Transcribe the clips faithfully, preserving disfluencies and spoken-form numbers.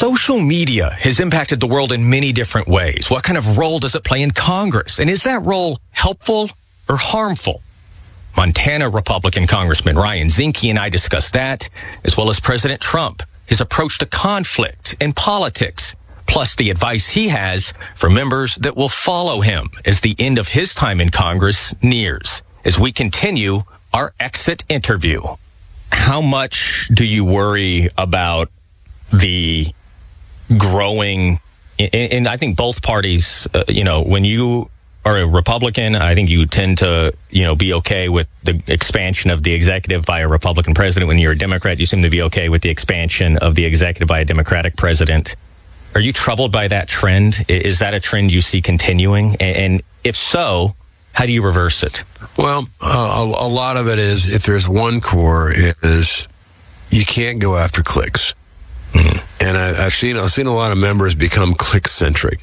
Social media has impacted the world in many different ways. What kind of role does it play in Congress? And is that role helpful or harmful? Montana Republican Congressman Ryan Zinke and I discussed that, as well as President Trump, his approach to conflict and politics, plus the advice he has for members that will follow him as the end of his time in Congress nears, as we continue our exit interview. How much do you worry about the growing, and I think both parties, uh, you know, when you are a Republican, I think you tend to, you know, be okay with the expansion of the executive by a Republican president. When you're a Democrat, you seem to be okay with the expansion of the executive by a Democratic president. Are you troubled by that trend? Is that a trend you see continuing? And if so, how do you reverse it? Well, uh, a, a lot of it is, if there's one core, it is you can't go after clicks. Mm-hmm. And I, I've seen I've seen a lot of members become click-centric.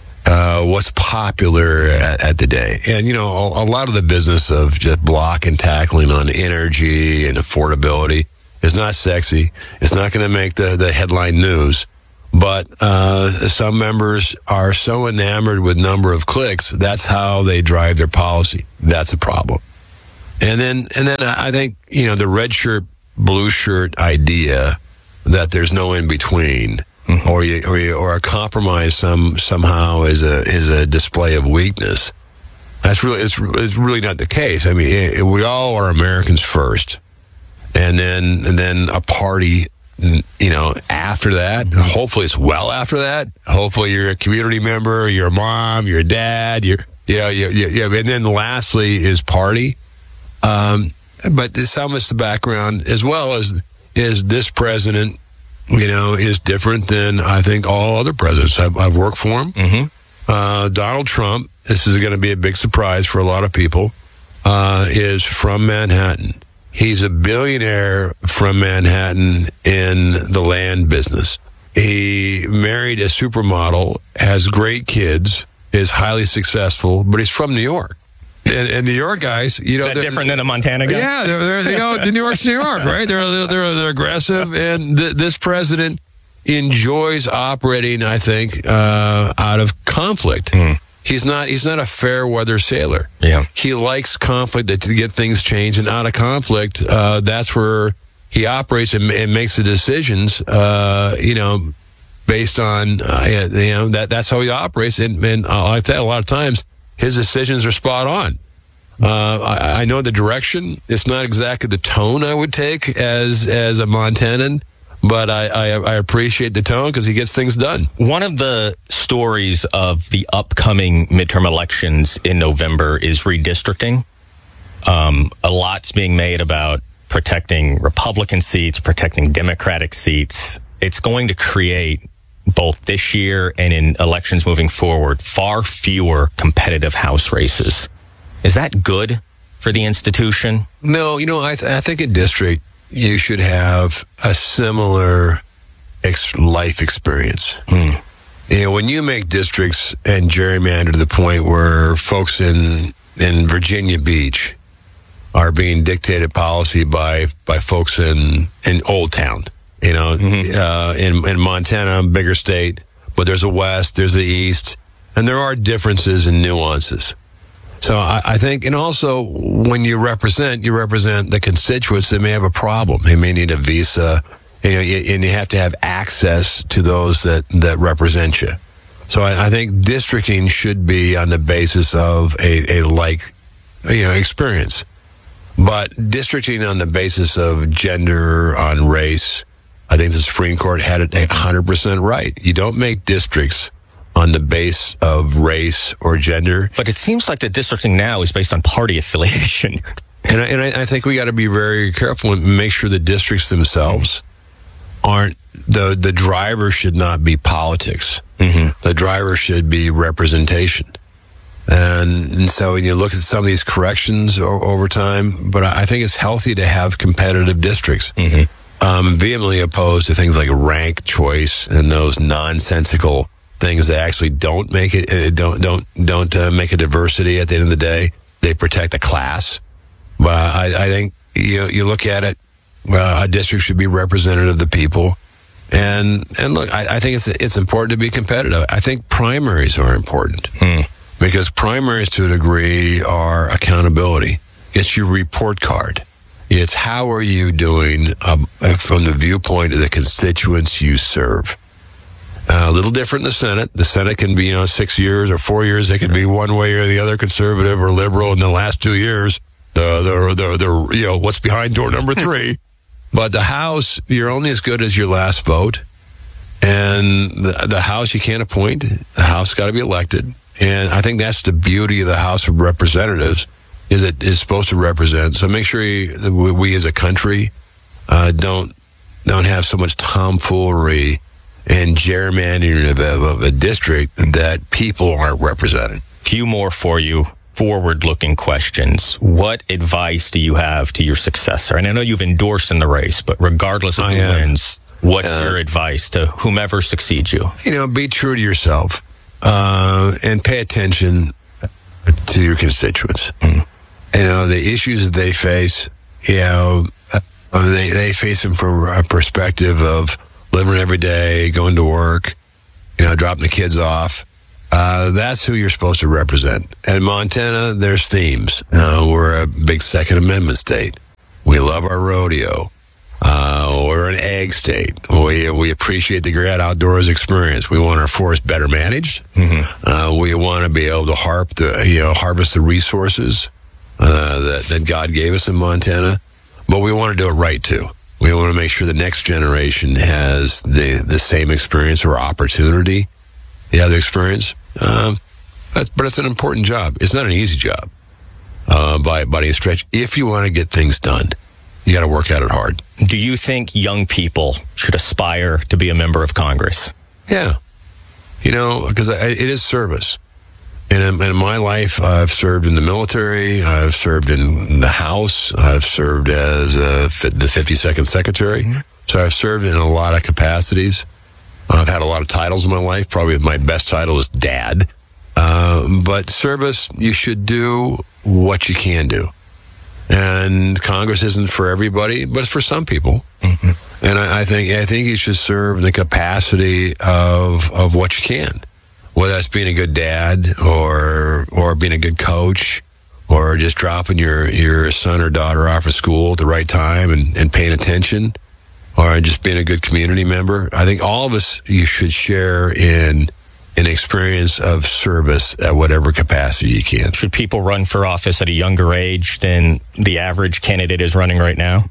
Uh, what's popular at, at the day. And, you know, a, a lot of the business of just block and tackling on energy and affordability is not sexy. It's not going to make the, the headline news. But uh, some members are so enamored with number of clicks, that's how they drive their policy. That's a problem. And then, and then I think, you know, the red shirt, blue shirt idea that there's no in between. Mm-hmm. Or you, or you, or a compromise some somehow is a is a display of weakness. That's really it's, it's really not the case. I mean, it, we all are Americans first, and then and then a party, you know, after that. Mm-hmm. Hopefully, it's well after that. Hopefully, you're a community member, you're a mom, you're a dad, you're you know, you, you, you, and then lastly is party. Um, but some is the background as well as is this president. You know, is different than, I think, all other presidents. I've, I've worked for him. Mm-hmm. Uh, Donald Trump, this is going to be a big surprise for a lot of people, uh, is from Manhattan. He's a billionaire from Manhattan in the land business. He married a supermodel, has great kids, is highly successful, but he's from New York. And, and New York guys, you know, is that different than a Montana guy? Yeah, they're, they're, you know, New York's New York, right? They're they're, they're aggressive, and th- this president enjoys operating, I think, uh, out of conflict. Mm. He's not he's not a fair weather sailor. Yeah, he likes conflict to, to get things changed, and out of conflict, uh, that's where he operates and, and makes the decisions. Uh, you know, based on uh, you know that that's how he operates, and, and uh, like that a lot of times. His decisions are spot on. Uh, I, I know the direction. It's not exactly the tone I would take as as a Montanan, but I, I, I appreciate the tone because he gets things done. One of the stories of the upcoming midterm elections in November is redistricting. Um, a lot's being made about protecting Republican seats, protecting Democratic seats. It's going to create, both this year and in elections moving forward, far fewer competitive House races. Is that good for the institution? No, you know, I, th- I think in district, you should have a similar ex- life experience. Hmm. You know, when you make districts and gerrymander to the point where folks in, in Virginia Beach are being dictated policy by, by folks in, in Old Town. You know, mm-hmm. uh, in, in Montana, a bigger state, but there's a West, there's the East, and there are differences and nuances. So I, I think, and also when you represent, you represent the constituents that may have a problem. They may need a visa, and you, and you have to have access to those that, that represent you. So I, I think districting should be on the basis of a, a like, you know, experience. But districting on the basis of gender, on race, I think the Supreme Court had it one hundred percent right. You don't make districts on the base of race or gender. But it seems like the districting now is based on party affiliation. And, I, and I, I think we got to be very careful and make sure the districts themselves aren't, the, the driver should not be politics. Mm-hmm. The driver should be representation. And, and so when you look at some of these corrections o- over time, but I, I think it's healthy to have competitive districts. Mm-hmm. Um, vehemently opposed to things like rank choice and those nonsensical things that actually don't make it, uh, don't don't don't uh, make a diversity at the end of the day. They protect a class, but I, I think you you look at it, uh, a district should be representative of the people, And and look, I, I think it's it's important to be competitive. I think primaries are important Hmm. because primaries, to a degree, are accountability. It's your report card. It's how are you doing um, from the viewpoint of the constituents you serve. Uh, a little different in the Senate. The Senate can be, you know, six years or four years. It can be one way or the other, conservative or liberal. In the last two years, the the the, the you know what's behind door number three. But the House, you're only as good as your last vote. And the, the House, you can't appoint. The House got to be elected. And I think that's the beauty of the House of Representatives, is it is supposed to represent. So make sure you, that we, we as a country uh, don't don't have so much tomfoolery and gerrymandering of, of a district that people aren't represented. Few more for you. Forward-looking questions. What advice do you have to your successor? And I know you've endorsed in the race, but regardless of I who am. wins, what's Uh, your advice to whomever succeeds you? You know, be true to yourself uh, and pay attention to your constituents. Mm. You know, the issues that they face, you know, uh, they, they face them from a perspective of living every day, going to work, you know, dropping the kids off. Uh, that's who you're supposed to represent. In Montana, there's themes. Uh, we're a big Second Amendment state. We love our rodeo. Uh, we're an ag state. We we appreciate the great outdoors experience. We want our forest better managed. Mm-hmm. Uh, we want to be able to harp the you know harvest the resources uh, that that God gave us in Montana, but we want to do it right too. We want to make sure the next generation has the the same experience or opportunity, the other experience. Um, that's, but it's an important job. It's not an easy job uh, by by any stretch. If you want to get things done, you got to work at it hard. Do you think young people should aspire to be a member of Congress? Yeah, you know, because it is service. And in, in my life, I've served in the military. I've served in the House. I've served as uh, the fifty-second Secretary. Mm-hmm. So I've served in a lot of capacities. I've had a lot of titles in my life. Probably my best title is Dad. Uh, but service, you should do what you can do. And Congress isn't for everybody, but it's for some people. Mm-hmm. And I, I think I think you should serve in the capacity of of what you can, whether that's being a good dad or or being a good coach, or just dropping your, your son or daughter off of school at the right time and, and paying attention, or just being a good community member. I think all of us, you should share in an experience of service at whatever capacity you can. Should people run for office at a younger age than the average candidate is running right now?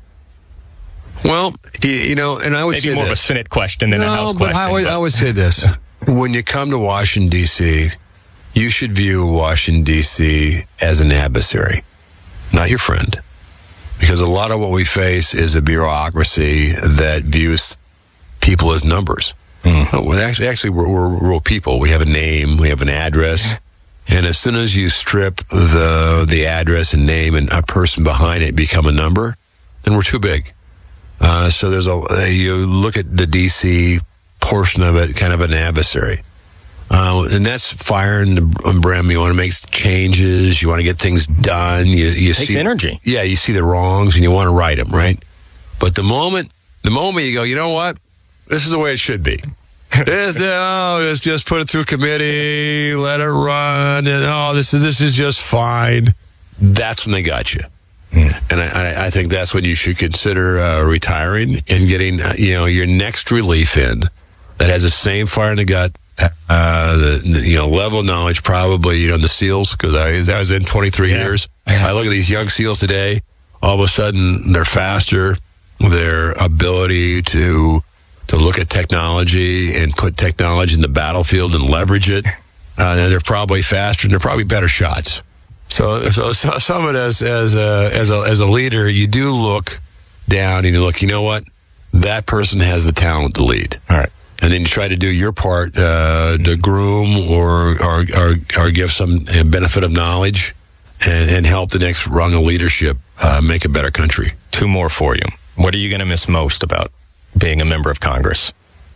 Well, you, you know, and I would Maybe say more this. of a Senate question than no, a House but question. I would, I would say this. When you come to Washington, D C, you should view Washington, D C as an adversary, not your friend. Because a lot of what we face is a bureaucracy that views people as numbers. Mm. No, well, actually, actually we're, we're real people. We have a name, we have an address. And as soon as you strip the the address and name and a person behind it become a number, then we're too big. Uh, so there's a, you look at the D C portion of it, kind of an adversary. Uh, and that's firing the brim. You want to make changes. You want to get things done. You, you it takes see, energy. Yeah, you see the wrongs and you want to right them, right? But the moment, the moment you go, you know what? This is the way it should be. This, oh, let's just put it through committee, let it run, and oh, this is this is just fine. That's when they got you. Mm. And I, I think that's when you should consider uh, retiring and getting, uh, you know, your next relief in that has the same fire in the gut, uh, the, the you know level of knowledge, probably you know the SEALs, because I, I was in twenty-three yeah. years. I look at these young SEALs today. All of a sudden, they're faster. Their ability to to look at technology and put technology in the battlefield and leverage it, uh, they're probably faster and they're probably better shots. So, so, so some of it as as a, as a as a leader, you do look down and you look. You know what? That person has the talent to lead. All right. And then you try to do your part uh, to groom or, or or or give some benefit of knowledge and, and help the next rung of leadership uh, make a better country. Two more for you. What are you going to miss most about being a member of Congress?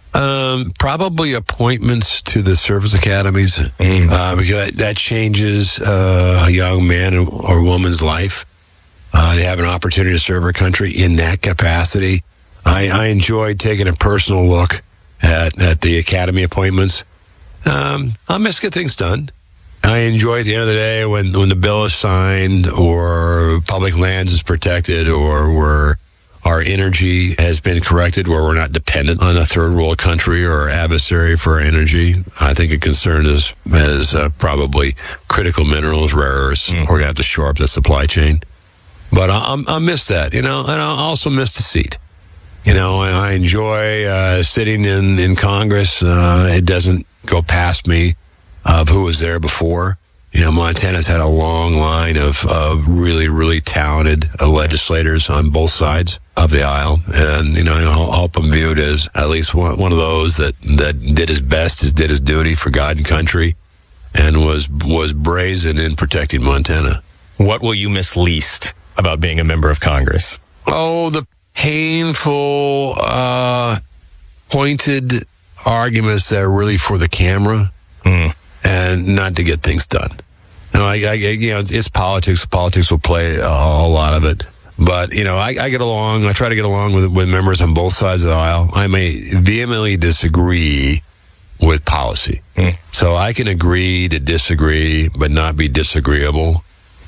Um, probably appointments to the service academies, mm. uh, because that changes uh, a young man or woman's life. Uh, they have an opportunity to serve our country in that capacity. I, I enjoyed taking a personal look at, at the academy appointments. Um, I'll miss get things done. I enjoy at the end of the day when, when the bill is signed or public lands is protected or where our energy has been corrected where we're not dependent on a third world country or adversary for our energy. I think a concern is, is uh, probably critical minerals, rare earths. Mm. We're going to have to shore up the supply chain. But I, I, I miss that, you know, and I also miss the seat. You know, I enjoy uh, sitting in, in Congress. Uh, it doesn't go past me of who was there before. You know, Montana's had a long line of, of really, really talented uh, legislators on both sides of the aisle. And, you know, I'll help him viewed as at least one, one of those that, that did his best, as did his duty for God and country, and was was brazen in protecting Montana. What will you miss least about being a member of Congress? Oh, the painful, uh, pointed arguments that are really for the camera. Mm. And not to get things done. No, I, I, you know, it's politics. Politics will play a, a lot of it. But, you know, I, I get along, I try to get along with, with members on both sides of the aisle. I may vehemently disagree with policy. Mm. So I can agree to disagree, but not be disagreeable.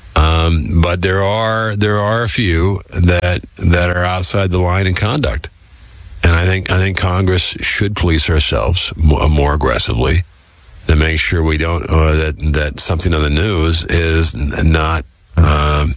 Um, but there are, there are a few that, that are outside the line in conduct. And I think, I think Congress should police ourselves more, more aggressively to make sure we don't, uh, that, that something on the news is not, um,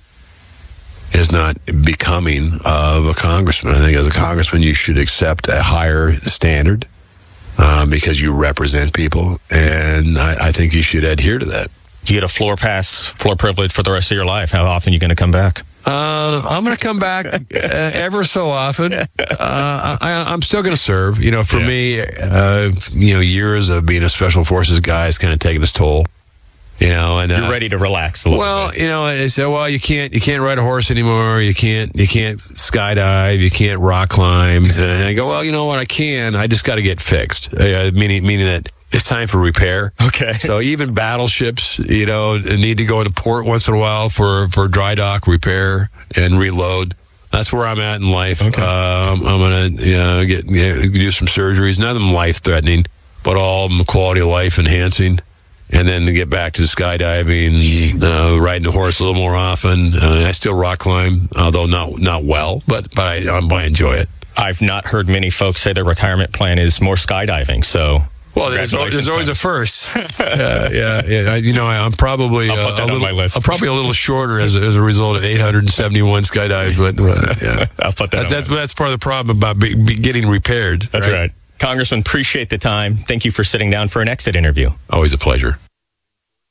is not becoming of a congressman. I think as a congressman, you should accept a higher standard, um, because you represent people. And I, I think you should adhere to that. You get a floor pass, floor privilege for the rest of your life. How often are you going to come back? Uh, I'm going to come back uh, ever so often. Uh, I, I'm still going to serve. You know, for yeah. me, uh, you know, years of being a special forces guy has kind of taken its toll. You know, and uh, you're ready to relax a little well, bit. you know, I said, well, you can't, you can't ride a horse anymore. You can't, you can't skydive. You can't rock climb. And I go, well, you know what? I can. I just got to get fixed. Uh, meaning, meaning that it's time for repair. Okay. So even battleships, you know, need to go into port once in a while for, for dry dock repair and reload. That's where I'm at in life. Okay. Um, I'm going to you know, get, get do some surgeries, none of them life-threatening, but all of them quality of life enhancing. And then to get back to skydiving, uh, riding a horse a little more often. Uh, I still rock climb, although not not well, but but I, I enjoy it. I've not heard many folks say their retirement plan is more skydiving, so... Well, there's, there's always a first. yeah, yeah, yeah. You know, I'm probably I'll put that uh, a on little, my list. I'm probably a little shorter as a, as a result of eight hundred seventy-one skydives, but uh, yeah, I'll put that. that on that's my that's part of the problem about be, be getting repaired. That's right? right, Congressman. Appreciate the time. Thank you for sitting down for an exit interview. Always a pleasure.